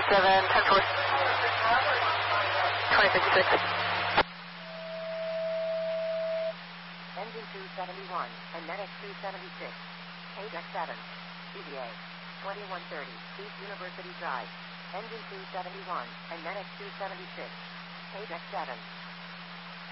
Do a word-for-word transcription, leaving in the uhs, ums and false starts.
seven, ten four, twenty fifty-six. Engine two seventy-one, and NetX two seventy-six. H X seven. C B A. twenty-one thirty, East University Drive. Engine two seventy-one, and NetX two seventy-six. H X seven.